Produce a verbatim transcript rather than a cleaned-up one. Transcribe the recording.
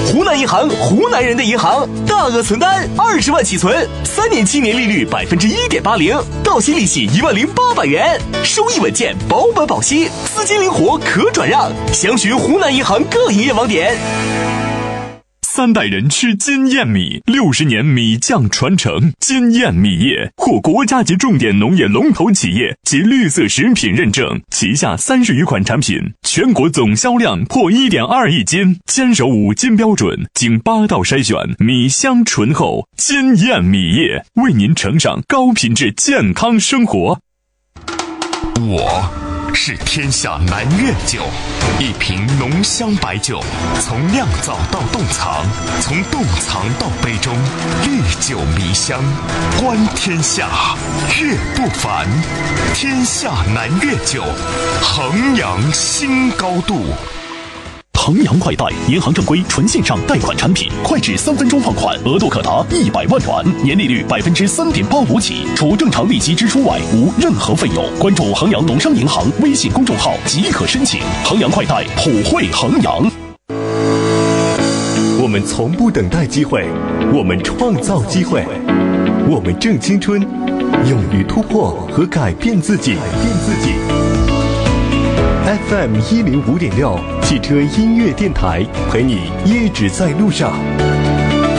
湖南银行，湖南人的银行，大额存单二十万起存，三年期年利率百分之一点八零，到期利息一万零八百元，收益稳健，保本保息，资金灵活可转让。详询湖南银行各营业网点。 三代人吃金燕米，六十年米酱传承。金燕米业获国家级重点农业龙头企业及绿色食品认证，旗下三十余款产品，全国总销量破一点二亿斤，坚守五金标准，经八道筛选，米香醇厚。金燕米业为您呈上高品质健康生活。 我是天下南粤酒，一瓶浓香白酒，从酿造到冻藏，从冻藏到杯中，历久弥香，观天下，粤不凡。天下南粤酒，衡阳新高度。 衡阳快贷，银行正规纯线上贷款产品，快至三分钟放款，额度可达一百万元，年利率百分之三点八五起，除正常利息支出外，无任何费用。关注衡阳农商银行微信公众号即可申请。衡阳快贷，普惠衡阳。 我们从不等待机会，我们创造机会，我们正青春，勇于突破和改变自己。改变自己。F M 一零五点六，汽车音乐电台，陪你一直在路上。